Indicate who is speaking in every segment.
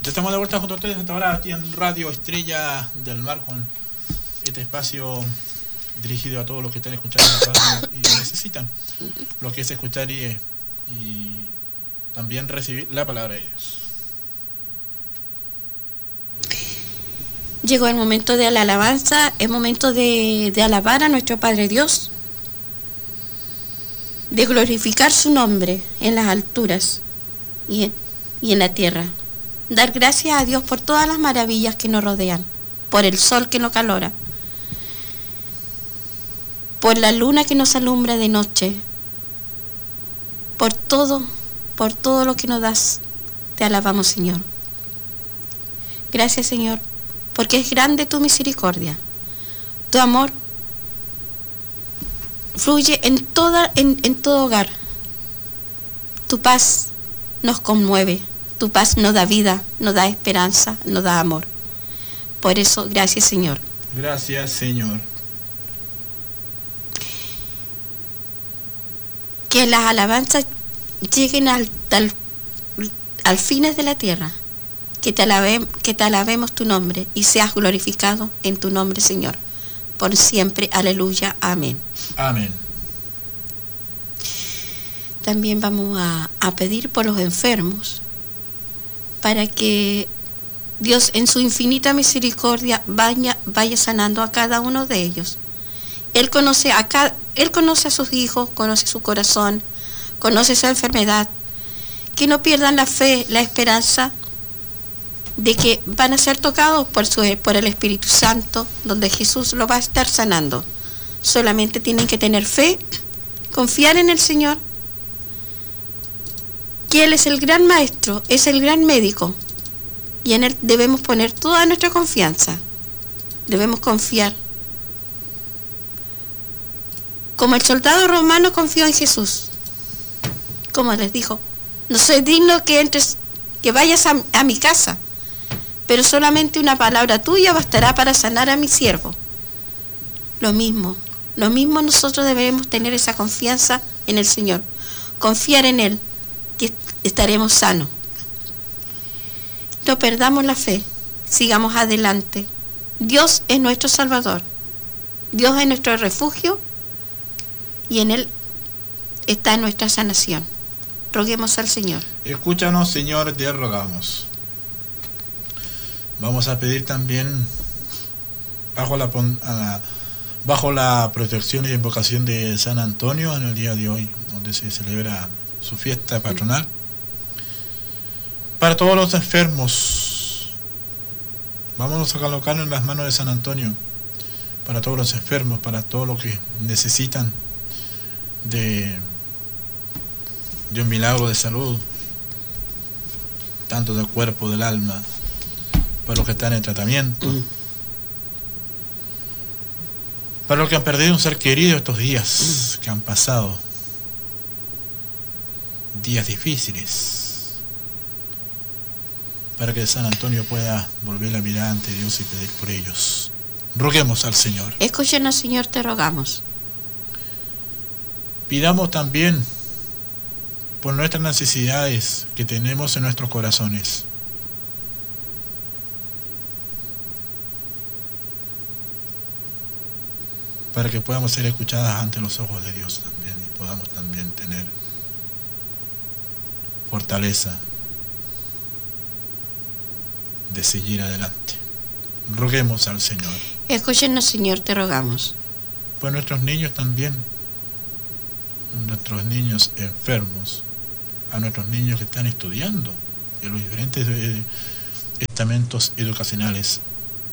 Speaker 1: Ya estamos de vuelta junto a ustedes hasta ahora aquí en Radio Estrella del Mar con este espacio dirigido a todos los que están escuchando la radio y necesitan lo que es escuchar y también recibir la palabra de Dios.
Speaker 2: Llegó el momento de la alabanza, el momento de alabar a nuestro Padre Dios, de glorificar su nombre en las alturas y en la tierra. Dar gracias a Dios por todas las maravillas que nos rodean, por el sol que nos calora, por la luna que nos alumbra de noche, por todo lo que nos das. Te alabamos, Señor. Gracias, Señor, porque es grande tu misericordia. Tu amor fluye en todo hogar. Tu paz nos conmueve. Tu paz nos da vida, nos da esperanza, nos da amor. Por eso, gracias, Señor.
Speaker 1: Gracias, Señor.
Speaker 2: Que las alabanzas lleguen al fines de la tierra. Que te alabemos tu nombre y seas glorificado en tu nombre, Señor. Por siempre. Aleluya. Amén.
Speaker 1: Amén.
Speaker 2: También vamos a pedir por los enfermos, para que Dios en su infinita misericordia vaya sanando a cada uno de ellos. Él conoce a sus hijos, conoce su corazón, conoce su enfermedad. Que no pierdan la fe, la esperanza de que van a ser tocados por el Espíritu Santo, donde Jesús lo va a estar sanando. Solamente tienen que tener fe, confiar en el Señor, que Él es el gran maestro, es el gran médico, y en Él debemos poner toda nuestra confianza. Debemos confiar. Como el soldado romano confió en Jesús. Como les dijo, no soy digno que vayas a mi casa, pero solamente una palabra tuya bastará para sanar a mi siervo. Lo mismo nosotros debemos tener esa confianza en el Señor, confiar en Él, que estaremos sanos. No perdamos la fe, sigamos adelante. Dios es nuestro Salvador, Dios es nuestro refugio y en Él está nuestra sanación. Roguemos al Señor.
Speaker 1: Escúchanos, Señor, te rogamos. Vamos a pedir también bajo la protección y invocación de San Antonio en el día de hoy, donde se celebra su fiesta patronal, para todos los enfermos. Vámonos a colocarnos en las manos de San Antonio, para todos los enfermos, para todos los que necesitan de un milagro de salud, tanto del cuerpo, del alma, para los que están en tratamiento, para los que han perdido un ser querido estos días que han pasado, días difíciles, para que San Antonio pueda volver a mirar ante Dios y pedir por ellos. Roguemos al Señor.
Speaker 2: Escúchenos, Señor, te rogamos.
Speaker 1: Pidamos también por nuestras necesidades que tenemos en nuestros corazones. Para que podamos ser escuchadas ante los ojos de Dios también y podamos también tener fortaleza de seguir adelante. Roguemos al Señor.
Speaker 2: Escúchenos, Señor, te rogamos.
Speaker 1: Por nuestros niños también, nuestros niños enfermos, a nuestros niños que están estudiando en los diferentes estamentos educacionales,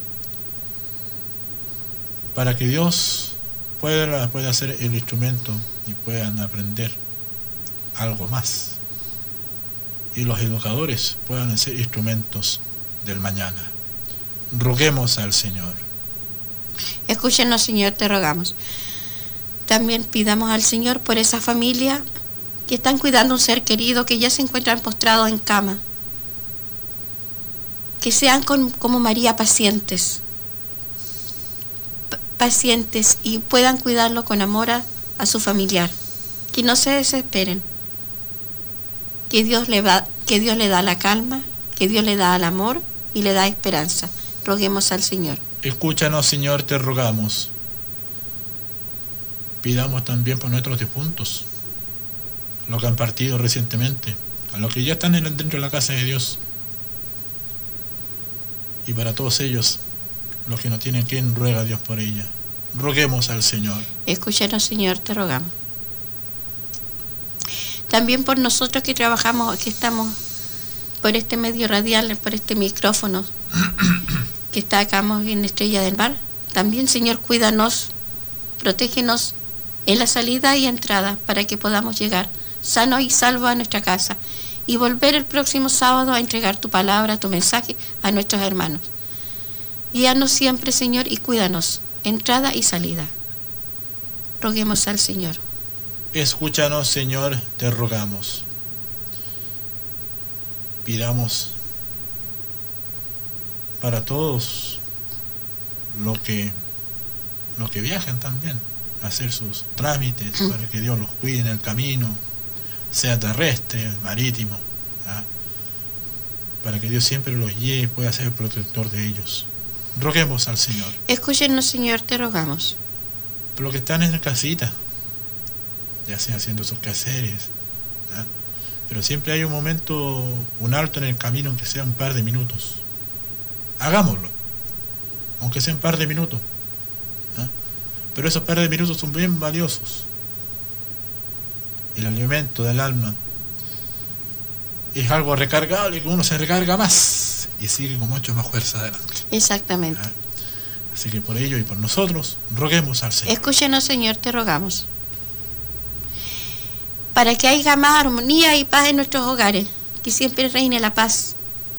Speaker 1: para que Dios pueda ser el instrumento y puedan aprender algo más, y los educadores puedan ser instrumentos del mañana. Roguemos al Señor.
Speaker 2: Escúchenos, Señor, te rogamos. También pidamos al Señor por esa familia que están cuidando a un ser querido que ya se encuentran postrados en cama. Que sean como María, pacientes y puedan cuidarlo con amor a su familiar. Que no se desesperen. Que Dios le da la calma, que Dios le da al amor y le da esperanza. Roguemos al Señor.
Speaker 1: Escúchanos, Señor, te rogamos. Pidamos también por nuestros difuntos, los que han partido recientemente, a los que ya están dentro de la casa de Dios. Y para todos ellos, los que no tienen quien, ruega a Dios por ella. Roguemos al Señor.
Speaker 2: Escúchanos, Señor, te rogamos. También por nosotros que trabajamos, que estamos por este medio radial, por este micrófono que está acá en Estrella del Mar. También, Señor, cuídanos, protégenos en la salida y entrada para que podamos llegar sanos y salvos a nuestra casa y volver el próximo sábado a entregar tu palabra, tu mensaje a nuestros hermanos. Guíanos siempre, Señor, y cuídanos, entrada y salida. Roguemos al Señor.
Speaker 1: Escúchanos, Señor, te rogamos. Pidamos para todos los que viajan también a hacer sus trámites, para que Dios los cuide en el camino, sea terrestre, marítimo, ¿ah? Para que Dios siempre los guíe y pueda ser el protector de ellos. Roguemos al Señor.
Speaker 2: Escúchenos, Señor, te rogamos.
Speaker 1: Por los que están en la casita, ya sea haciendo sus quehaceres, ¿ah? Pero siempre hay un momento, un alto en el camino, aunque sea un par de minutos. Hagámoslo, aunque sea un par de minutos, ¿ah? Pero esos par de minutos son bien valiosos. El alimento del alma es algo recargable, que uno se recarga más y sigue con mucho más fuerza adelante.
Speaker 2: Exactamente.
Speaker 1: ¿Ah? Así que por ello y por nosotros, roguemos al Señor.
Speaker 2: Escúchenos, Señor, te rogamos. Para que haya más armonía y paz en nuestros hogares, que siempre reine la paz.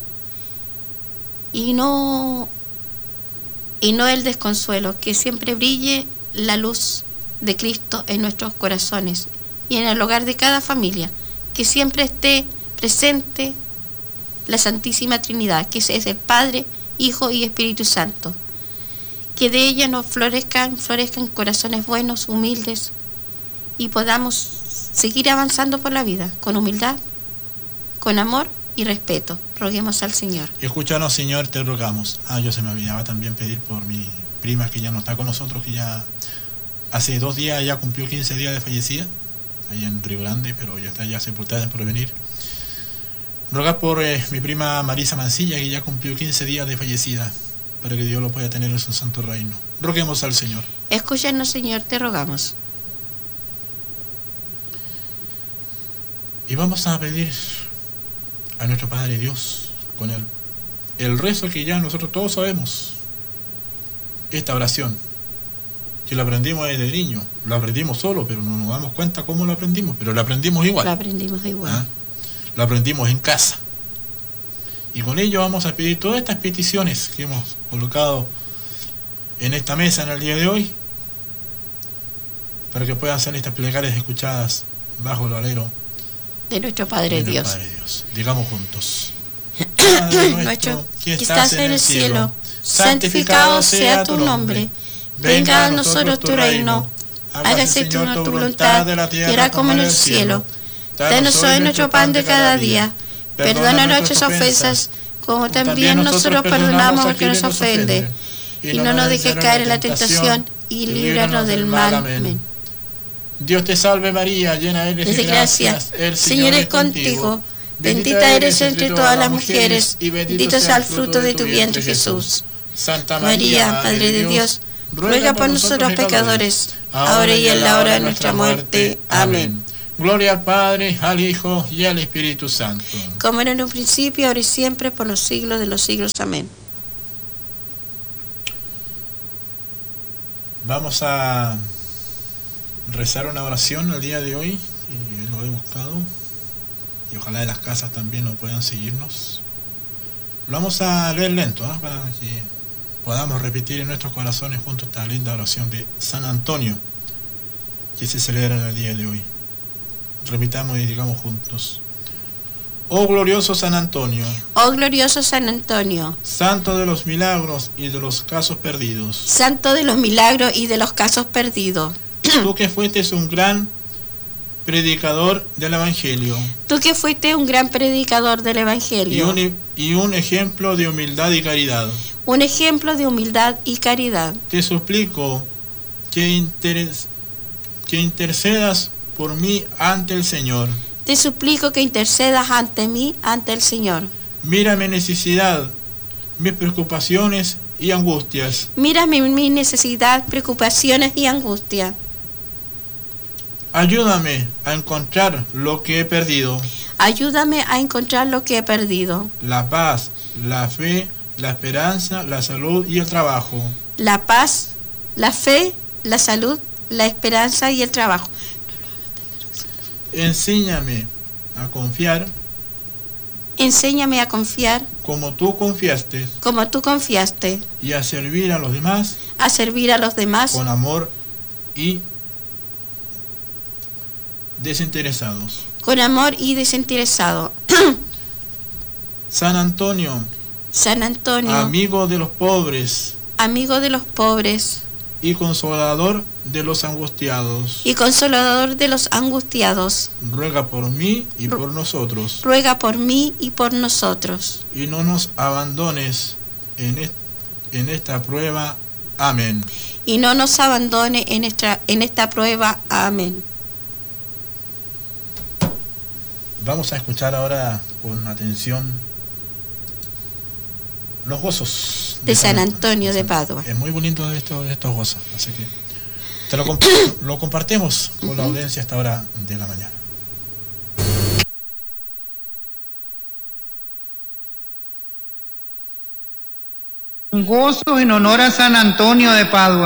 Speaker 2: Y no el desconsuelo, que siempre brille la luz de Cristo en nuestros corazones y en el hogar de cada familia, que siempre esté presente la Santísima Trinidad, que es el Padre, Hijo y Espíritu Santo. Que de ella nos florezcan corazones buenos, humildes, y podamos seguir avanzando por la vida, con humildad, con amor y respeto. Roguemos al Señor.
Speaker 1: Escúchanos, Señor, te rogamos. Yo se me olvidaba también pedir por mi prima que ya no está con nosotros, que ya hace 2 días ya cumplió 15 días de fallecida, allá en Río Grande, pero ya está ya sepultada en Porvenir. Rogar por mi prima Marisa Mancilla, que ya cumplió 15 días de fallecida, para que Dios lo pueda tener en su santo reino. Roguemos al Señor.
Speaker 2: Escúchanos, Señor, te rogamos.
Speaker 1: Y vamos a pedir a nuestro Padre Dios con el rezo que ya nosotros todos sabemos. Esta oración, que lo aprendimos desde niño, lo aprendimos solo, pero no nos damos cuenta cómo lo aprendimos, pero lo aprendimos igual.
Speaker 2: Lo aprendimos igual.
Speaker 1: Lo aprendimos en casa. Y con ello vamos a pedir todas estas peticiones que hemos colocado en esta mesa en el día de hoy, para que puedan ser estas plegarias escuchadas bajo el alero
Speaker 2: de nuestro Padre Dios.
Speaker 1: Padre Dios. Digamos juntos.
Speaker 2: Padre nuestro que estás en el cielo, santificado sea tu nombre. Venga a nosotros tu reino. Hágase tu voluntad de la tierra como en el cielo. Danos hoy nuestro pan de cada día. Perdona nuestras ofensas, como también nosotros perdonamos al que nos ofende. Y no nos dejes caer en la tentación, y líbranos del mal. Amén.
Speaker 1: Dios te salve María, llena eres de gracia,
Speaker 2: el Señor es contigo. Bendita eres entre todas las mujeres, y bendito sea el fruto de tu vientre Jesús.
Speaker 1: Santa
Speaker 2: María, Madre de Dios, ruega por nosotros pecadores, ahora y en la hora de nuestra muerte. Amén.
Speaker 1: Gloria al Padre, al Hijo y al Espíritu Santo.
Speaker 2: Como era en un principio, ahora y siempre, por los siglos de los siglos. Amén.
Speaker 1: Vamos a rezar una oración el día de hoy, y lo he buscado, y ojalá de las casas también lo puedan seguirnos. Lo vamos a leer lento, para que podamos repetir en nuestros corazones juntos esta linda oración de San Antonio, que se celebra en el día de hoy. Repitamos y digamos juntos: Oh glorioso San Antonio,
Speaker 2: oh glorioso San Antonio,
Speaker 1: santo de los milagros y de los casos perdidos,
Speaker 2: santo de los milagros y de los casos perdidos,
Speaker 1: tú que fuiste un gran predicador del Evangelio.
Speaker 2: Tú que fuiste un gran predicador del Evangelio.
Speaker 1: Y un ejemplo de humildad y caridad.
Speaker 2: Un ejemplo de humildad y caridad.
Speaker 1: Te suplico que intercedas por mí ante el Señor.
Speaker 2: Te suplico que intercedas ante mí, ante el Señor.
Speaker 1: Mira mi necesidad, mis preocupaciones y angustias.
Speaker 2: Mira mi necesidad, preocupaciones y angustia.
Speaker 1: Ayúdame a encontrar lo que he perdido.
Speaker 2: Ayúdame a encontrar lo que he perdido.
Speaker 1: La paz, la fe, la esperanza, la salud y el trabajo.
Speaker 2: La paz, la fe, la salud, la esperanza y el trabajo.
Speaker 1: Enséñame a confiar.
Speaker 2: Enséñame a confiar
Speaker 1: Como tú confiaste.
Speaker 2: como tú confiaste.
Speaker 1: Y a servir a los demás.
Speaker 2: A servir a los demás
Speaker 1: Con amor y desinteresados.
Speaker 2: con amor y desinteresado.
Speaker 1: San Antonio,
Speaker 2: San Antonio,
Speaker 1: amigo de los pobres
Speaker 2: amigo de los pobres
Speaker 1: y consolador de los angustiados,
Speaker 2: y consolador de los angustiados,
Speaker 1: ruega por mí y por nosotros.
Speaker 2: ruega por mí y por nosotros.
Speaker 1: Y no nos abandones en esta prueba. Amén.
Speaker 2: Y no nos abandone en esta prueba. Amén.
Speaker 1: Vamos a escuchar ahora con atención los gozos
Speaker 2: De San Antonio de Padua.
Speaker 1: Es muy bonito estos gozos, así que lo compartimos con la audiencia a esta hora de la mañana.
Speaker 3: Gozo en honor a San Antonio de Padua.